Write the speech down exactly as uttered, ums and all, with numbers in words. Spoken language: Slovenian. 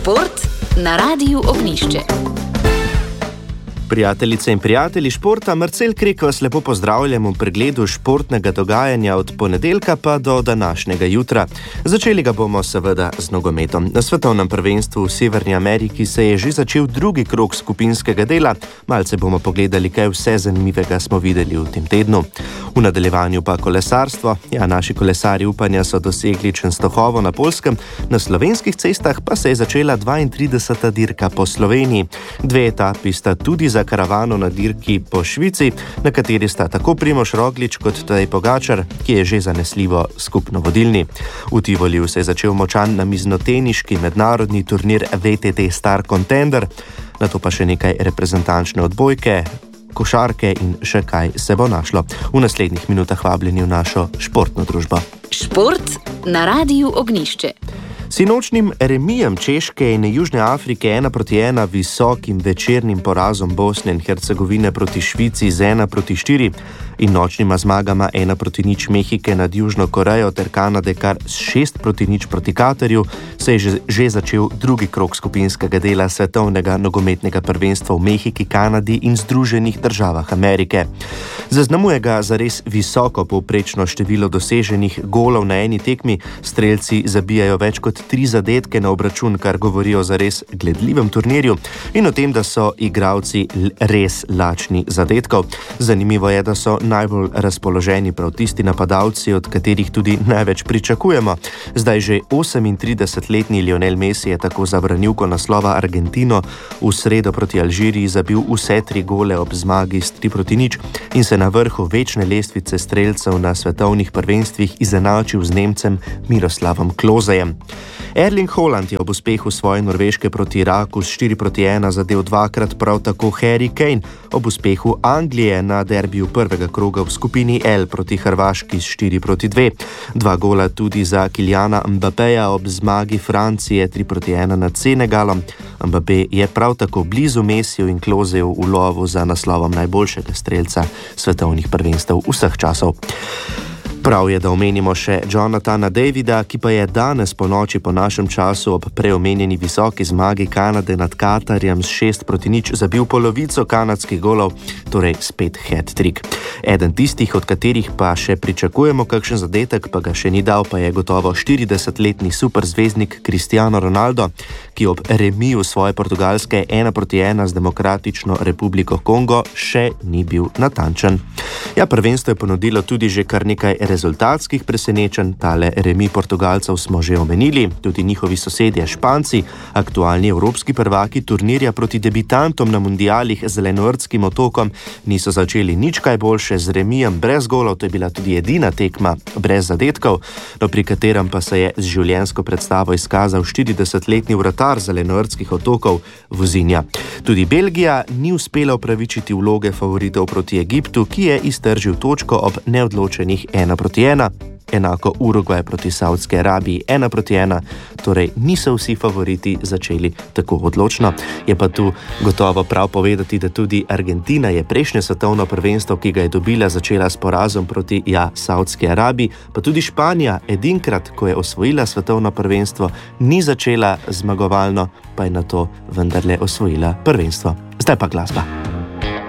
Šport na Radiu Ognjišče. Prijateljice in prijatelji športa, Marcel Krek vas lepo pozdravljam v pregledu športnega dogajanja od ponedeljka pa do današnjega jutra. Začeli ga bomo seveda z nogometom. Na svetovnem prvenstvu v Severni Ameriki se je že začel drugi krog skupinskega dela. Malce bomo pogledali, kaj vse zanimivega smo videli v tem tednu. V nadaljevanju pa kolesarstvo. Ja, naši kolesarji upanja so dosegli Częstochowo na Poljskem, na slovenskih cestah pa se je začela dvaintrideseta dirka po Sloveniji. Dve etapi sta tudi za karavano na dirki po Švici, na kateri sta tako Primož Roglič kot Tadej Pogačar, ki je že zanesljivo skupno vodilni. V Tivoliju se je začel močan namiznoteniški mednarodni turnir V T T Star Contender, nato pa še nekaj reprezentančne odbojke, košarke in še kaj se bo našlo. V naslednjih minutah vabljeni v našo športno družbo. Šport na Radiu Ognjišče. Sinočnim remijem Češke in Južne Afrike ena proti ena visokim večernim porazom Bosne in Hercegovine proti Švici z ena proti štiri in nočnima zmagama ena proti nič Mehike nad Južno Korejo ter Kanade kar s šest proti nič proti Katarju se je že, že začel drugi krog skupinskega dela svetovnega nogometnega prvenstva v Mehiki, Kanadi in Združenih državah Amerike. Zaznamuje ga zares visoko povprečno število doseženih golov na eni tekmi, strelci zabijajo več kot tri zadetke na obračun, kar govori o zares gledljivem turnirju in o tem, da so igralci res lačni zadetkov. Zanimivo je, da so najbolj razpoloženi prav tisti napadalci, od katerih tudi največ pričakujemo. Zdaj že osemintridesetletni Lionel Messi je tako za branilko naslova Argentino v sredo proti Alžiriji zabil vse tri gole ob zmagi s tri proti nič in se na vrhu večne lestvice strelcev na svetovnih prvenstvih izenačil z Nemcem Miroslavom Klosejem. Erling Haaland je ob uspehu svoje Norveške proti Iraku s štiri proti ena zadel dvakrat, prav tako Harry Kane ob uspehu Anglije na derbiju prvega kroga v skupini L proti Hrvaški s štiri proti dve. Dva gola tudi za Kyliana Mbappeja ob zmagi Francije tri proti ena nad Senegalom. Mbappé je prav tako blizu Messiju in Kloseju v lovu za naslovom najboljšega strelca svetovnih prvenstev vseh časov. Prav je, da omenimo še Jonathana Davida, ki pa je danes po noči po našem času ob preomenjeni visoki zmagi Kanade nad Katarjem s šest proti nič zabil polovico kanadskih golov, torej spet hat-trick. Eden tistih, od katerih pa še pričakujemo kakšen zadetek, pa ga še ni dal, pa je gotovo štiridesetletni superzvezdnik Cristiano Ronaldo, ki ob remiju svoje Portugalske ena proti ena z Demokratično republiko Kongo še ni bil natančen. Ja, prvenstvo je ponudilo tudi že kar nekaj rezultatskih presenečenj. Tale remi Portugalcev smo že omenili, tudi njihovi sosedje Španci, aktualni evropski prvaki turnirja proti debitantom na mundialih z Lenortskim otokom, niso začeli nič kaj boljše z remijem brez golov, to je bila tudi edina tekma brez zadetkov, no pri katerem pa se je z življenjsko predstavo izkazal štiridesetletni vratar z Lenortskih otokov Vozinja. Tudi Belgija ni uspela upravičiti vloge favoritov proti Egiptu, ki je iztržil točko ob neodločenih ena proti ena. Enako Urugvaj proti Saudski Arabiji ena proti ena, torej niso vsi favoriti začeli tako odločno. Je pa tu gotovo prav povedati, da tudi Argentina je prejšnje svetovno prvenstvo, ki ga je dobila, začela s porazom proti ja, Saudski Arabiji, pa tudi Španija edinkrat, ko je osvojila svetovno prvenstvo, ni začela zmagovalno, pa je nato vendarle osvojila prvenstvo. Zdaj pa glasba.